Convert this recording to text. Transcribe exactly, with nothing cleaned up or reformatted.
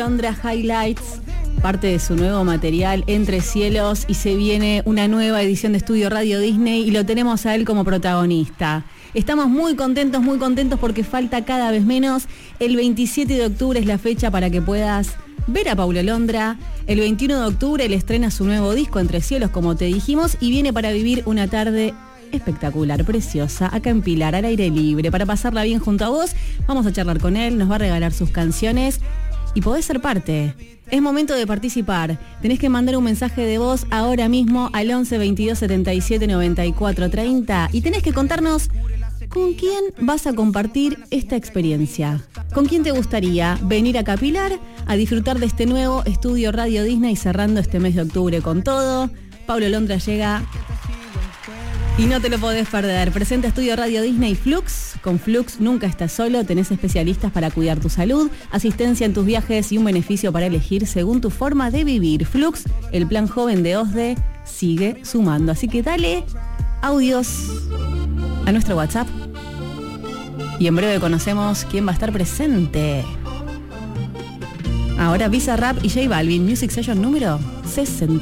Londra Highlights, parte de su nuevo material Entre Cielos, y se viene una nueva edición de Estudio Radio Disney y lo tenemos a él como protagonista. Estamos muy contentos, muy contentos porque falta cada vez menos. El veintisiete de octubre es la fecha para que puedas ver a Paulo Londra. El veintiuno de octubre él estrena su nuevo disco Entre Cielos, como te dijimos, y viene para vivir una tarde espectacular, preciosa, acá en Pilar, al aire libre, para pasarla bien junto a vos. Vamos a charlar con él, nos va a regalar sus canciones y podés ser parte. Es momento de participar. Tenés que mandar un mensaje de voz ahora mismo al once veintidós setenta y siete noventa y cuatro treinta y tenés que contarnos con quién vas a compartir esta experiencia. ¿Con quién te gustaría venir a Pilar a disfrutar de este nuevo Estudio Radio Disney, cerrando este mes de octubre con todo? Paulo Londra llega y no te lo podés perder. Presenta Estudio Radio Disney Flux. Con Flux nunca estás solo, tenés especialistas para cuidar tu salud, asistencia en tus viajes y un beneficio para elegir según tu forma de vivir. Flux, el plan joven de OSDE, sigue sumando. Así que dale audios a nuestro WhatsApp y en breve conocemos quién va a estar presente. Ahora Bizarrap y J Balvin, Music Session número sesenta.